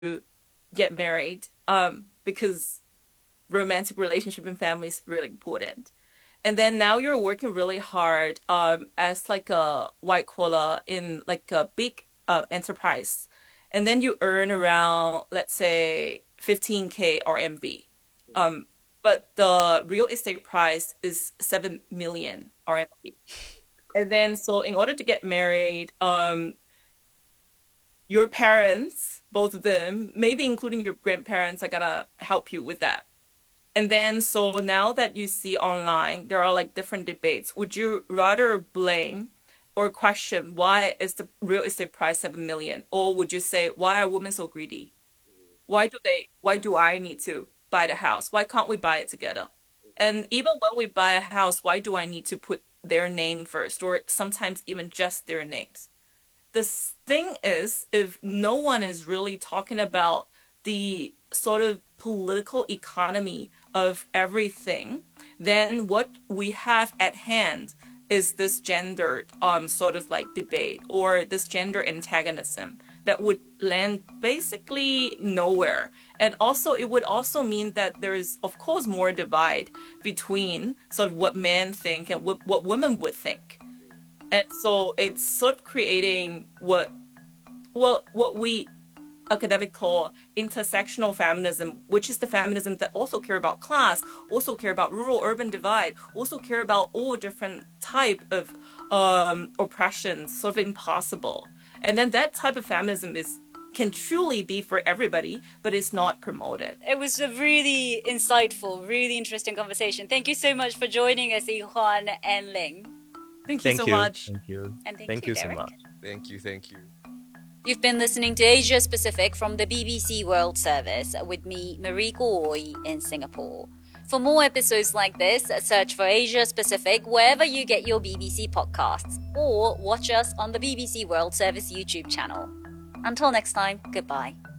get married because romantic relationship and family is really important. And then now you're working really hard as like a white collar in like a big enterprise. And then you earn around, let's say, 15K RMB. Um, but the real estate price is 7 million RMB. And then so in order to get married, your parents, both of them, maybe including your grandparents, are gonna help you with that. And then, so now that you see online, there are like different debates. Would you rather blame or question why is the real estate price 7 million? Or would you say, why are women so greedy? Why do I need to buy the house? Why can't we buy it together? And even when we buy a house, why do I need to put their name first, or sometimes even just their names? The thing is, if no one is really talking about the sort of political economy of everything, then what we have at hand is this gender sort of like debate or this gender antagonism that would land basically nowhere. And also it would also mean that there is of course more divide between sort of what men think and what women would think. And so it's sort of creating what we academic call intersectional feminism, which is the feminism that also care about class, also care about rural-urban divide, also care about all different type of oppressions, sort of impossible. And then that type of feminism is can truly be for everybody, but it's not promoted. It was a really insightful, really interesting conversation. Thank you so much for joining us, Yuan and Ling. Thank you so Thank you. much. Thank you. And thank Thank you, you so Derek. much. Thank you, thank you. You've been listening to Asia Pacific from the BBC World Service with me, Marie Goy, in Singapore. For more episodes like this, search for Asia Pacific wherever you get your BBC podcasts or watch us on the BBC World Service YouTube channel. Until next time, goodbye.